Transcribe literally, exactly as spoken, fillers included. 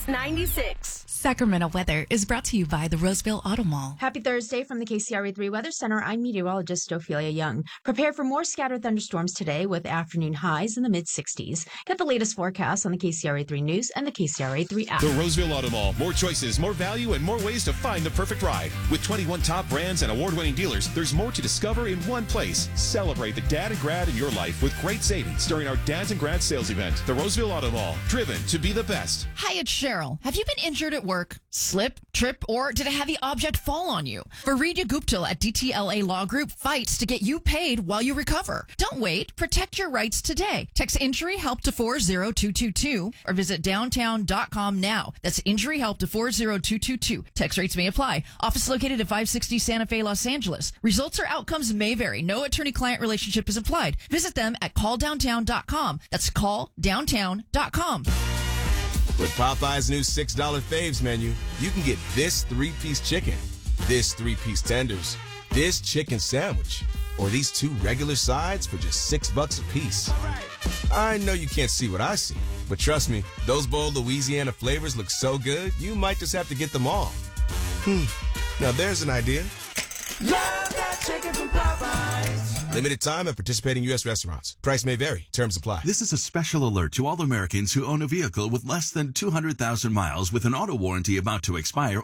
Kiss ninety-six. Sacramento weather is brought to you by the Roseville Auto Mall. Happy Thursday from the K C R A three Weather Center. I'm meteorologist Ophelia Young. Prepare for more scattered thunderstorms today with afternoon highs in the mid sixties. Get the latest forecast on the K C R A three News and the K C R A three app. The Roseville Auto Mall. More choices, more value, and more ways to find the perfect ride. With twenty-one top brands and award-winning dealers, there's more to discover in one place. Celebrate the dad and grad in your life with great savings during our Dads and Grads sales event. The Roseville Auto Mall. Driven to be the best. Hi, it's Cheryl. Have you been injured at work? Slip, trip, or did a heavy object fall on you? Faridya Guptal at D T L A Law Group fights to get you paid while you recover. Don't wait. Protect your rights today. Text Injury Help to four zero two two two or visit downtown dot com now. That's Injury Help to four zero two two two. Text rates may apply. Office located at five sixty Santa Fe, Los Angeles. Results or outcomes may vary. No attorney-client relationship is implied. Visit them at call downtown dot com. That's call downtown dot com. With Popeye's new six dollar faves menu, you can get this three-piece chicken, this three-piece tenders, this chicken sandwich, or these two regular sides for just six bucks a piece. I know you can't see what I see, but trust me, those bold Louisiana flavors look so good, you might just have to get them all. Hmm, now there's an idea. Love that chicken from Popeyes. Limited time at participating U S restaurants. Price may vary. Terms apply. This is a special alert to all Americans who own a vehicle with less than two hundred thousand miles with an auto warranty about to expire